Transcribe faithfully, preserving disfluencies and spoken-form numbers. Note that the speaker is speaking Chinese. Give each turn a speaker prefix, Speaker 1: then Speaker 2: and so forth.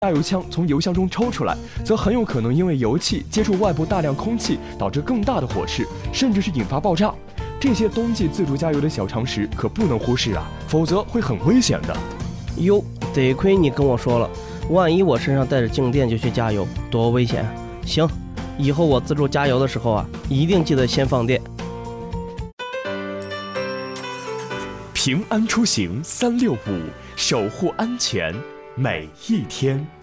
Speaker 1: 加油枪从油箱中抽出来，则很有可能因为油气接触外部大量空气，导致更大的火势，甚至是引发爆炸。这些冬季自助加油的小常识可不能忽视啊，否则会很危险的。
Speaker 2: 哟，得亏你跟我说了，万一我身上带着静电就去加油，多危险啊！行，以后我自助加油的时候啊，一定记得先放电。
Speaker 1: 平安出行三六五，守护安全每一天。